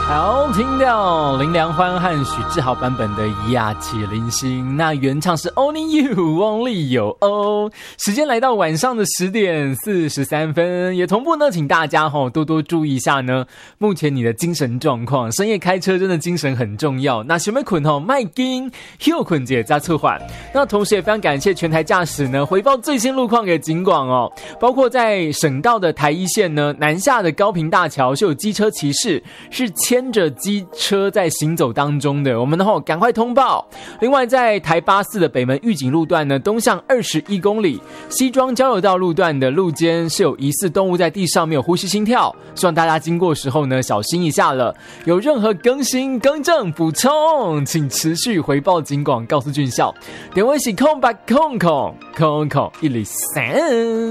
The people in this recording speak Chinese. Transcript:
好，听到林良欢和许志豪版本的《亚起零星》，那原唱是 Only You Only You 哦。时间来到晚上的10点43分，也同步呢，请大家多多注意一下呢，目前你的精神状况。深夜开车真的精神很重要。那想要困卖紧，休困者加促缓。那同时也非常感谢全台驾驶呢回报最新路况给警广哦，包括在省道的台一线呢，南下的高屏大桥是有机车骑士是牵着机车在行走当中的，我们赶快通报。另外在台84的北门玉井路段呢，东向21公里，西庄交流道路段的路肩是有疑似动物在地上没有呼吸心跳，希望大家经过时候呢小心一下了。有任何更新更正补充，请持续回报警广告诉俊孝，电话是0800000103。